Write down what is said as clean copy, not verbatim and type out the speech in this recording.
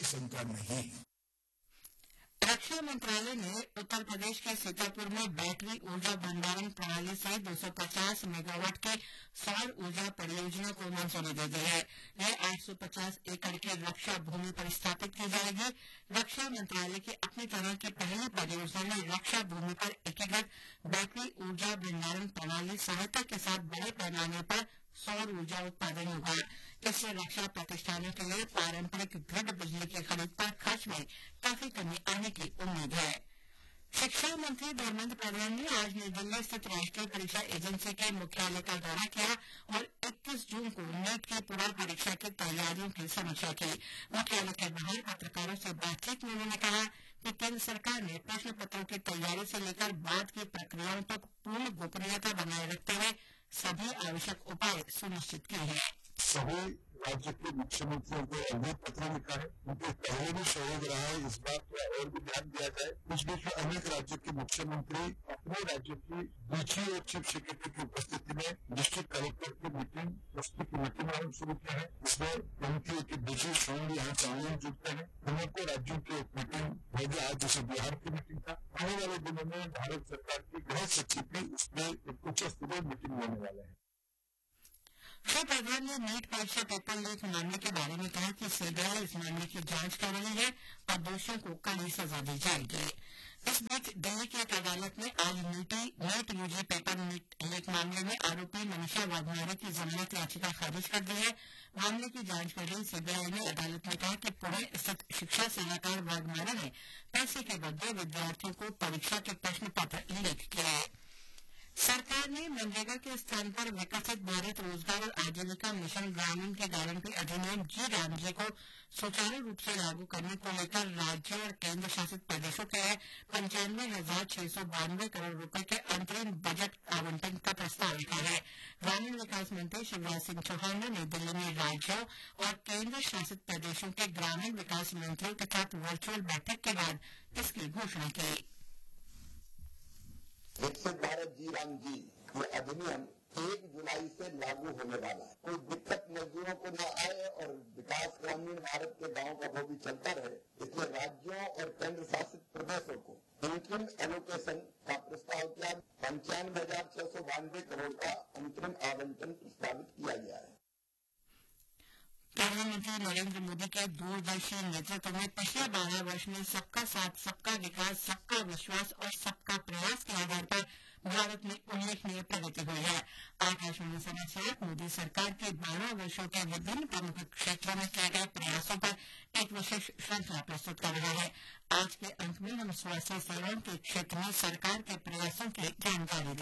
शंका नहीं। रक्षा मंत्रालय ने उत्तर प्रदेश के सीतापुर में बैटरी ऊर्जा भंडारण प्रणाली से 250 मेगावाट की सौर ऊर्जा परियोजना को मंजूरी दे दी है। यह 850 एकड़ की रक्षा भूमि पर स्थापित की जाएगी। रक्षा मंत्रालय की अपनी तरह की पहली परियोजना में रक्षा भूमि पर एकीकृत बैटरी ऊर्जा भंडारण प्रणाली सहायता के साथ बड़े पैमाने पर सौर ऊर्जा उत्पादन होगा। इससे रक्षा प्रतिष्ठानों के लिए पारंपरिक ग्रिड बिजली की खरीद पर खर्च में काफी कमी आने की उम्मीद है। शिक्षा मंत्री धर्मेंद्र प्रधान ने आज नई दिल्ली स्थित राष्ट्रीय परीक्षा एजेंसी के मुख्यालय का दौरा किया और 21 जून को नीट की पूर्व परीक्षा की तैयारियों की समीक्षा की। मुख्यालय के बाहर पत्रकारों से बातचीत में उन्होंने कहा कि केंद्र सरकार ने प्रश्न पत्रों की तैयारी से लेकर बाद की प्रक्रियाओं तक पूर्ण गोपनीयता बनाए रखते हुए सभी आवश्यक उपाय सुनिश्चित किए हैं। सभी राज्य के मुख्यमंत्रियों को अवगत पत्र लिखा है। उनके पहले भी सहयोग रहा है, इस बात पर और भी ध्यान दिया जाए। इस बीच में अनेक राज्यों के मुख्यमंत्री अपने राज्य की डीजी और चीफ सेक्रेटरी की उपस्थिति में डिस्ट्रिक्ट कलेक्टर की मीटिंग प्रस्तुत मीटिंग शुरू किया है। इसमें एमपी के डीजी स्वयं यहाँ शामिल जुटते हैं। अनेकों राज्यों की एक मीटिंग होगी आज, जैसे बिहार की मीटिंग था। आने वाले दिनों में भारत सरकार की गृह सचिव भी इसमें एक उच्च स्तरीय मीटिंग होने वाले हैं। श्री प्रधान ने नीट परीक्षा पेपर लीक मामले के बारे में कहा कि सीबीआई इस मामले की जांच कर रही है और दोषियों को कड़ी सजा दी जाएगी। इस बीच दिल्ली की एक अदालत ने आज नीट यूजी पेपर लीक मामले में आरोपी मनीषा वाघमारे की जमानत याचिका खारिज कर दी है। मामले की जांच कर रही सीबीआई ने अदालत में कहा कि पुणे स्थित शिक्षा सलाहकार वाघमारे ने पैसे के बदले विद्यार्थियों को परीक्षा के प्रश्न पत्र लीक किया है। सरकार ने मनरेगा के स्थान पर विकसित भारत रोजगार और आजीविका मिशन ग्रामीण के गारंटी अधिनियम जी को सुचारू रूप से लागू करने को लेकर राज्यों और केंद्र शासित प्रदेशों के लिए 95,692 करोड़ रुपए के अंतरिम बजट आवंटन का प्रस्ताव रखा है। ग्रामीण विकास मंत्री शिवराज सिंह चौहान ने नई दिल्ली में राज्यों और केंद्र शासित प्रदेशों के ग्रामीण विकास मंत्रियों के साथ वर्चुअल बैठक के बाद इसकी घोषणा की। विकसित भारत जी ये अधिनियम 1 जुलाई से लागू होने वाला है। कोई दिक्कत मजदूरों को न आए और विकास ग्रामीण भारत के गांव का वो भी चलता रहे, इसलिए राज्यों और केंद्र शासित प्रदेशों को अंतरिम एलोकेशन का प्रस्ताव किया। 95,692 करोड़ का अंतरिम आवंटन प्रस्तावित किया गया है। प्रधानमंत्री नरेंद्र मोदी के दूरदर्शी नेतृत्व में पिछले 12 वर्ष में सबका साथ, सबका विकास, सबका विश्वास और सबका प्रयास के आधार पर भारत में उल्लेखनीय प्रगति हुई है। आकाशवाणी समाचार मोदी सरकार के 12 वर्षों के विभिन्न प्रमुख क्षेत्रों में किए गए प्रयासों पर एक विशेष श्रृंखला प्रस्तुत कर रहा है। आज के अंत में हम स्वास्थ्य सेवाओं के क्षेत्र में सरकार के प्रयासों की जानकारी